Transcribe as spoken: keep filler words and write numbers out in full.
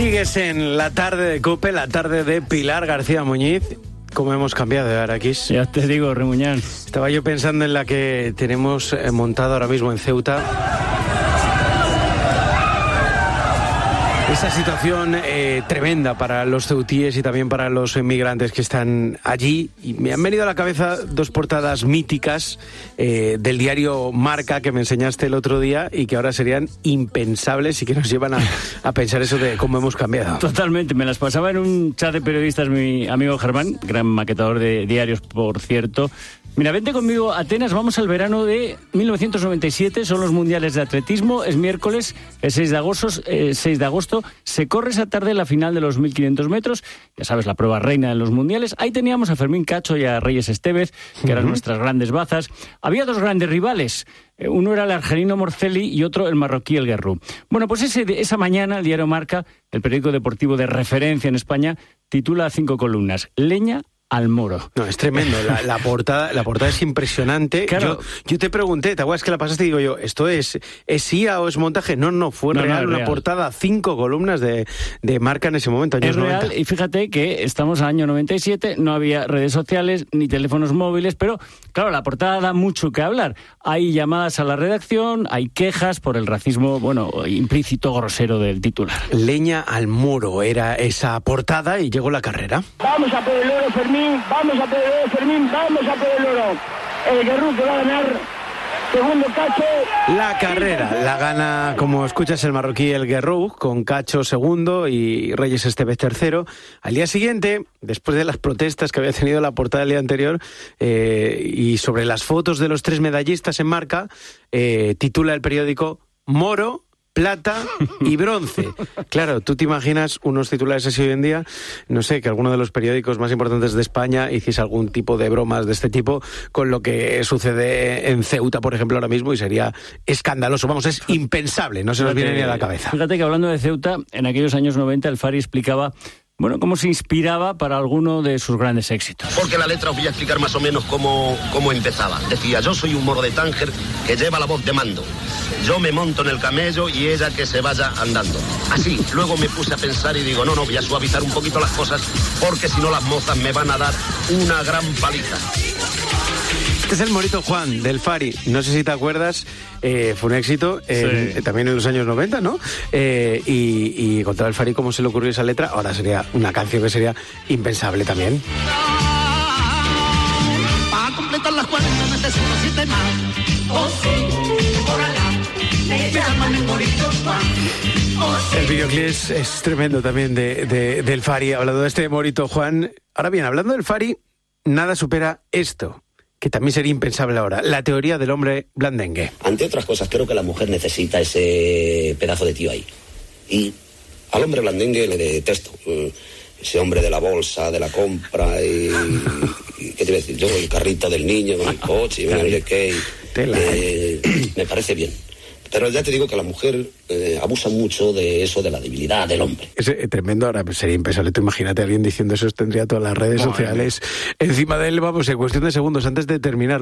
Sigues en la tarde de COPE, la tarde de Pilar García Muñiz. ¿Cómo hemos cambiado de Araquis? Ya te digo, Remuñán. Estaba yo pensando en la que tenemos montada ahora mismo en Ceuta. Esa situación eh, tremenda para los ceutíes y también para los inmigrantes que están allí. Y me han venido a la cabeza dos portadas míticas eh, del diario Marca que me enseñaste el otro día y que ahora serían impensables y que nos llevan a, a pensar eso de cómo hemos cambiado. Totalmente, me las pasaba en un chat de periodistas mi amigo Germán, gran maquetador de diarios, por cierto. Mira, vente conmigo a Atenas, vamos al verano de mil novecientos noventa y siete, son los mundiales de atletismo, es miércoles, el seis de agosto, eh, seis de agosto, se corre esa tarde la final de los mil quinientos metros, ya sabes, la prueba reina de los mundiales. Ahí teníamos a Fermín Cacho y a Reyes Estevez, que uh-huh. eran nuestras grandes bazas. Había dos grandes rivales, uno era el argelino Morcelli y otro el marroquí El Guerrou. Bueno, pues ese, esa mañana el diario Marca, el periódico deportivo de referencia en España, titula cinco columnas, Leña al Moro. No, es tremendo, la, la portada la portada es impresionante. Claro. Yo, yo te pregunté, ¿te acuerdas que la pasaste? Y digo yo, ¿esto es, es I A o es montaje? No, no, fue no, real, no, una real. portada, cinco columnas de, de Marca en ese momento, años es real, noventa. Y fíjate que estamos en el año noventa y siete, no había redes sociales ni teléfonos móviles, pero claro, la portada da mucho que hablar. Hay llamadas a la redacción, hay quejas por el racismo, bueno, implícito, grosero del titular. Leña al Moro era esa portada y llegó la carrera. Vamos a por el oro, Fermín, vamos a por el oro, Fermín, vamos a por el oro. El Guerrou que va a ganar, segundo Cacho. La carrera la gana, como escuchas, el marroquí El Guerrou, con Cacho segundo y Reyes Estevez tercero. Al día siguiente, después de las protestas que había tenido la portada del día anterior, eh, y sobre las fotos de los tres medallistas en Marca, eh, titula el periódico Moro, plata y bronce. Claro, tú te imaginas unos titulares así hoy en día, no sé, que alguno de los periódicos más importantes de España hiciese algún tipo de bromas de este tipo con lo que sucede en Ceuta, por ejemplo, ahora mismo, y sería escandaloso. Vamos, es impensable, no se nos viene ni a la cabeza. Fíjate que hablando de Ceuta, en aquellos años noventa el Fari explicaba, bueno, cómo se inspiraba para alguno de sus grandes éxitos. Porque la letra os voy a explicar más o menos cómo, cómo empezaba. Decía, yo soy un moro de Tánger que lleva la voz de mando. Yo me monto en el camello y ella que se vaya andando. Así, luego me puse a pensar y digo, no, no, voy a suavizar un poquito las cosas porque si no las mozas me van a dar una gran paliza. Este es el Morito Juan del Fari, no sé si te acuerdas, eh, fue un éxito en, sí. también en los años noventa, ¿no? Eh, y, y contaba el Fari cómo se le ocurrió esa letra, ahora sería una canción que sería impensable también. Para completar las cuarenta necesito siete más. Oh sí, órala, me llaman el Morito Juan. Oh, sí. El videoclip es, es tremendo también de, de, del Fari, hablando de este Morito Juan. Ahora bien, hablando del Fari, nada supera esto, que también sería impensable ahora, la teoría del hombre blandengue. Ante otras cosas, creo que la mujer necesita ese pedazo de tío ahí. Y al hombre blandengue le detesto. Ese hombre de la bolsa, de la compra, y, y ¿qué te iba a decir? Yo, el carrito del niño, con el coche, y no sé qué. Eh, me parece bien. Pero ya te digo que la mujer eh, abusa mucho de eso, de la debilidad del hombre. Es eh, tremendo, ahora sería impensable. Tú imagínate a alguien diciendo eso, tendría todas las redes no, sociales eh. encima de él, vamos, en cuestión de segundos antes de terminar.